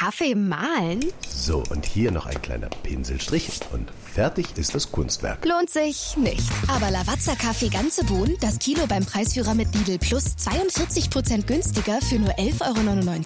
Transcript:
Kaffee mahlen? So, und hier noch ein kleiner Pinselstrich und fertig ist das Kunstwerk. Lohnt sich nicht. Aber Lavazza Kaffee ganze Bohnen, das Kilo beim Preisführer mit Lidl Plus 42% günstiger für nur 11,99 €